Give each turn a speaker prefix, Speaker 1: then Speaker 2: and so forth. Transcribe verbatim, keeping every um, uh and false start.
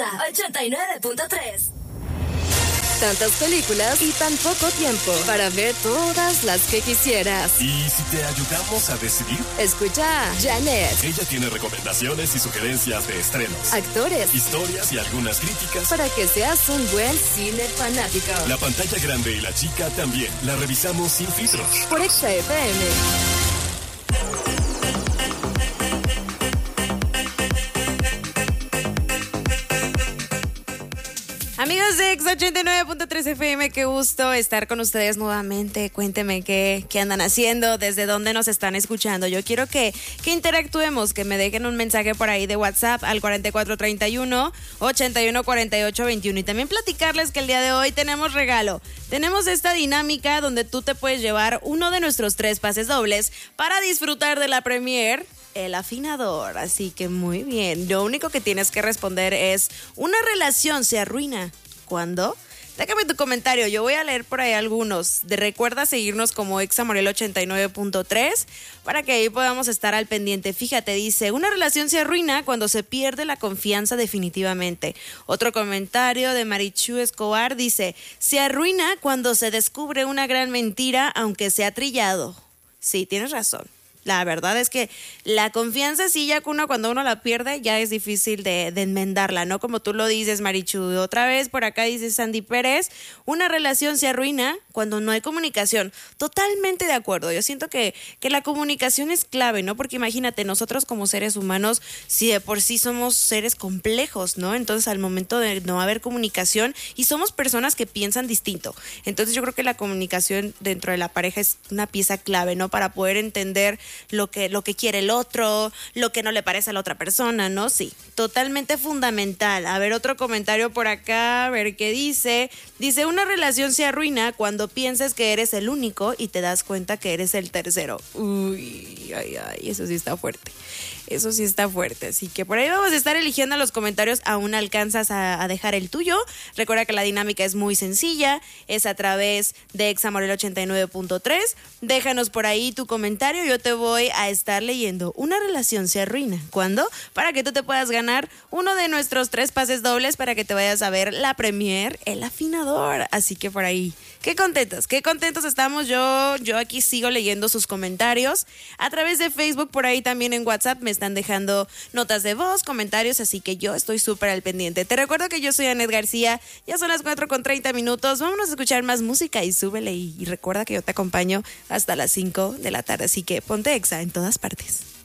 Speaker 1: Exa ochenta y nueve punto tres.
Speaker 2: Tantas películas y tan poco tiempo para ver todas las que quisieras.
Speaker 3: ¿Y si te ayudamos a decidir?
Speaker 2: Escucha a Janet.
Speaker 3: Ella tiene recomendaciones y sugerencias de estrenos,
Speaker 2: actores,
Speaker 3: historias y algunas críticas
Speaker 2: para que seas un buen cine fanático.
Speaker 3: La pantalla grande y la chica también la revisamos sin filtros.
Speaker 2: Por Exa F M.
Speaker 4: Amigos de Exa ochenta y nueve punto tres F M, qué gusto estar con ustedes nuevamente. Cuéntenme qué, qué andan haciendo, desde dónde nos están escuchando. Yo quiero que, que interactuemos, que me dejen un mensaje por ahí de WhatsApp al cuarenta y cuatro treinta y uno, ochenta y uno cuarenta y ocho veintiuno. Y también platicarles que el día de hoy tenemos regalo. Tenemos esta dinámica donde tú te puedes llevar uno de nuestros tres pases dobles para disfrutar de la premier El Afinador. Así que muy bien, lo único que tienes que responder es: ¿una relación se arruina cuando? Déjame tu comentario, yo voy a leer por ahí algunos. De recuerda seguirnos como Exa Morel ochenta y nueve punto tres para que ahí podamos estar al pendiente. Fíjate, dice: una relación se arruina cuando se pierde la confianza definitivamente. Otro comentario de Marichu Escobar dice: se arruina cuando se descubre una gran mentira aunque sea trillado. Sí, tienes razón. La verdad es que la confianza sí, ya que uno cuando uno la pierde ya es difícil de, de enmendarla, ¿no? Como tú lo dices, Marichu. Otra vez por acá dice Sandy Pérez: una relación se arruina cuando no hay comunicación. Totalmente de acuerdo. Yo siento que, que la comunicación es clave, ¿no? Porque imagínate, nosotros como seres humanos, si de por sí somos seres complejos, ¿no? Entonces al momento de no haber comunicación, y somos personas que piensan distinto. Entonces yo creo que la comunicación dentro de la pareja es una pieza clave, ¿no? Para poder entender lo que, lo que quiere el otro, lo que no le parece a la otra persona, ¿no? Sí, totalmente fundamental. A ver, otro comentario por acá, a ver qué dice. Dice: una relación se arruina cuando piensas que eres el único y te das cuenta que eres el tercero. Uy, ay, ay, eso sí está fuerte. Eso sí está fuerte. Así que por ahí vamos a estar eligiendo los comentarios. Aún alcanzas a, a dejar el tuyo. Recuerda que la dinámica es muy sencilla. Es a través de Exa Morel ochenta y nueve punto tres. Déjanos por ahí tu comentario. Yo te voy a estar leyendo. Una relación se arruina. ¿Cuándo? Para que tú te puedas ganar uno de nuestros tres pases dobles para que te vayas a ver la premier El Afinador. Así que por ahí, qué contentos, qué contentos estamos. Yo, yo aquí sigo leyendo sus comentarios. A través de Facebook, por ahí también en WhatsApp me están dejando notas de voz, comentarios, así que yo estoy súper al pendiente. Te recuerdo que yo soy Anet García. Ya son las cuatro con treinta minutos. Vámonos a escuchar más música y súbele. Y, y recuerda que yo te acompaño hasta las cinco de la tarde. Así que ponte Exa en todas partes.